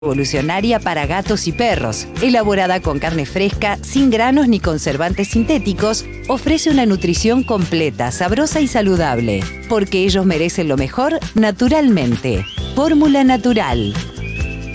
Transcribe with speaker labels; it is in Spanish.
Speaker 1: Evolucionaria para gatos y perros, elaborada con carne fresca, sin granos ni conservantes sintéticos, ofrece una nutrición completa, sabrosa y saludable. Porque ellos merecen lo mejor naturalmente. Fórmula Natural.